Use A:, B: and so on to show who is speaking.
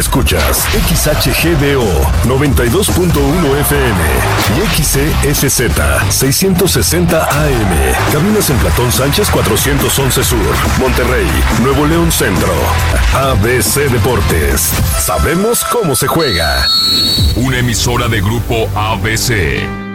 A: escuchas XHGBO 92.1 FM y XESZ 660 AM. Cabinas en Platón Sánchez 411 Sur, Monterrey, Nuevo León Centro. ABC Deportes. Sabemos cómo se juega.
B: Una emisora de Grupo ABC.